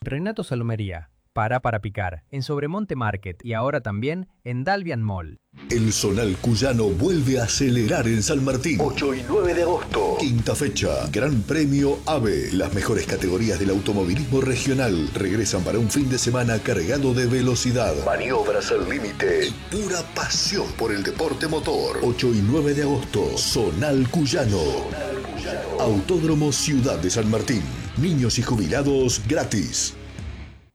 Renato Salomería. Para picar. En Sobremonte Market y ahora también en Dalvian Mall. El Zonal Cuyano vuelve a acelerar en San Martín. 8 y 9 de agosto. Quinta fecha. Gran Premio AVE. Las mejores categorías del automovilismo regional regresan para un fin de semana cargado de velocidad, maniobras al límite y pura pasión por el deporte motor. 8 y 9 de agosto. Zonal Cuyano. Autódromo Ciudad de San Martín. Niños y jubilados gratis.